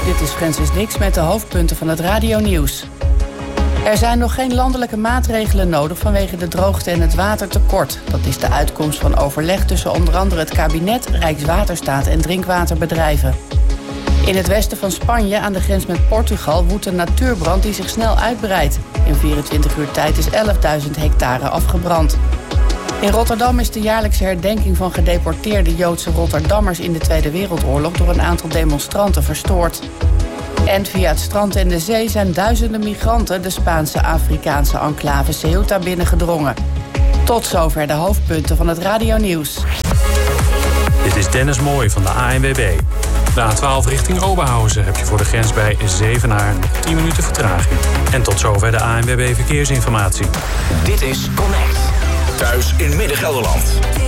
Dit is Francis Dix met de hoofdpunten van het radionieuws. Er zijn nog geen landelijke maatregelen nodig vanwege de droogte en het watertekort. Dat is de uitkomst van overleg tussen onder andere het kabinet, Rijkswaterstaat en drinkwaterbedrijven. In het westen van Spanje, aan de grens met Portugal, woedt een natuurbrand die zich snel uitbreidt. In 24 uur tijd is 11.000 hectare afgebrand. In Rotterdam is de jaarlijkse herdenking van gedeporteerde Joodse Rotterdammers in de Tweede Wereldoorlog door een aantal demonstranten verstoord. En via het strand en de zee zijn duizenden migranten de Spaanse Afrikaanse enclave Ceuta binnengedrongen. Tot zover de hoofdpunten van het radionieuws. Dit is Dennis Mooij van de ANWB. De A12 richting Oberhausen heb je voor de grens bij Zevenaar nog 10 minuten vertraging. En tot zover de ANWB Verkeersinformatie. Dit is Connect. Thuis in Midden-Gelderland.